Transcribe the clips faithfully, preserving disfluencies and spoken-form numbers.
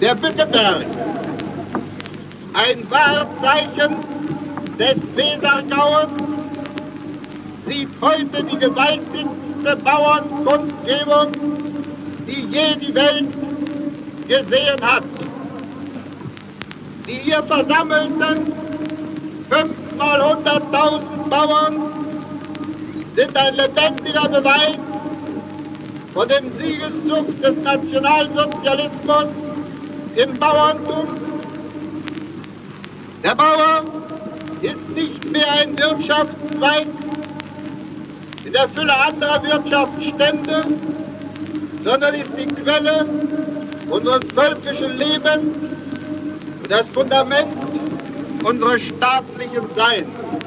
Der Bückeberg, ein Wahrzeichen des Wesergaues, sieht heute die gewaltigste Bauernkundgebung, die je die Welt gesehen hat. Die hier versammelten fünfmal hunderttausend Bauern sind ein lebendiger Beweis von dem Siegeszug des Nationalsozialismus im Bauerntum. Der Bauer ist nicht mehr ein Wirtschaftszweig in der Fülle anderer Wirtschaftsstände, sondern ist die Quelle unseres völkischen Lebens und das Fundament unseres staatlichen Seins.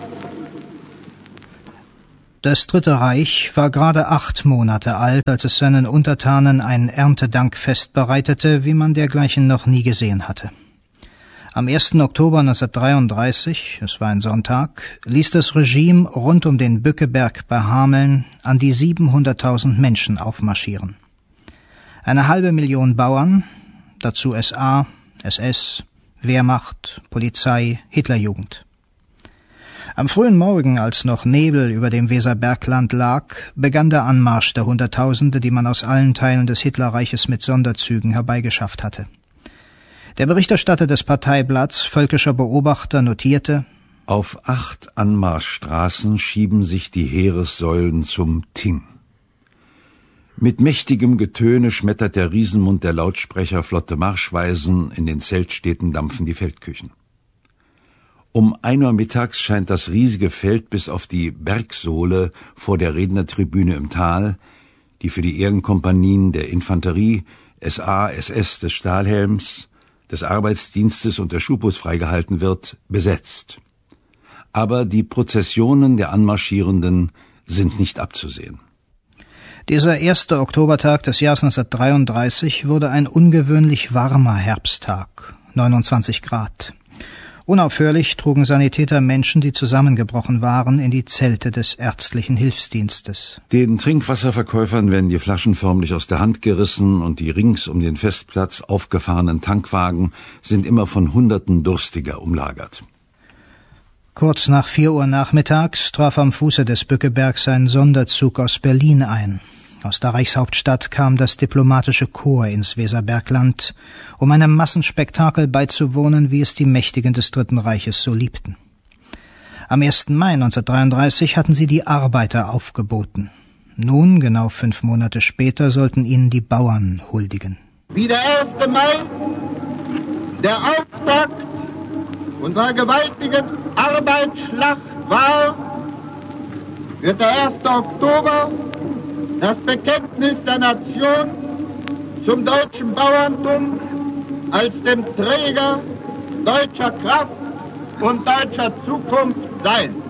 Das Dritte Reich war gerade acht Monate alt, als es seinen Untertanen ein Erntedankfest bereitete, wie man dergleichen noch nie gesehen hatte. Am ersten Oktober neunzehnhundertdreiunddreißig, es war ein Sonntag, ließ das Regime rund um den Bückeberg bei Hameln an die siebenhunderttausend Menschen aufmarschieren. Eine halbe Million Bauern, dazu S A, S S, Wehrmacht, Polizei, Hitlerjugend. Am frühen Morgen, als noch Nebel über dem Weserbergland lag, begann der Anmarsch der Hunderttausende, die man aus allen Teilen des Hitlerreiches mit Sonderzügen herbeigeschafft hatte. Der Berichterstatter des Parteiblatts, völkischer Beobachter, notierte: Auf acht Anmarschstraßen schieben sich die Heeressäulen zum Ting. Mit mächtigem Getöne schmettert der Riesenmund der Lautsprecher flotte Marschweisen, in den Zeltstädten dampfen die Feldküchen. Um ein Uhr mittags scheint das riesige Feld bis auf die Bergsohle vor der Rednertribüne im Tal, die für die Ehrenkompanien der Infanterie, S A, S S des Stahlhelms, des Arbeitsdienstes und der Schupos freigehalten wird, besetzt. Aber die Prozessionen der Anmarschierenden sind nicht abzusehen. Dieser erste Oktobertag des Jahres neunzehnhundertdreiunddreißig wurde ein ungewöhnlich warmer Herbsttag, neunundzwanzig Grad. Unaufhörlich trugen Sanitäter Menschen, die zusammengebrochen waren, in die Zelte des ärztlichen Hilfsdienstes. Den Trinkwasserverkäufern werden die Flaschen förmlich aus der Hand gerissen und die rings um den Festplatz aufgefahrenen Tankwagen sind immer von Hunderten Durstiger umlagert. Kurz nach vier Uhr nachmittags traf am Fuße des Bückebergs ein Sonderzug aus Berlin ein. Aus der Reichshauptstadt kam das diplomatische Korps ins Weserbergland, um einem Massenspektakel beizuwohnen, wie es die Mächtigen des Dritten Reiches so liebten. Am ersten Mai neunzehnhundertdreiunddreißig hatten sie die Arbeiter aufgeboten. Nun, genau fünf Monate später, sollten ihnen die Bauern huldigen. Wie der erste Mai, der Auftakt unserer gewaltigen Arbeitsschlacht war, wird der erste Oktober das Bekenntnis der Nation zum deutschen Bauerntum als dem Träger deutscher Kraft und deutscher Zukunft sein.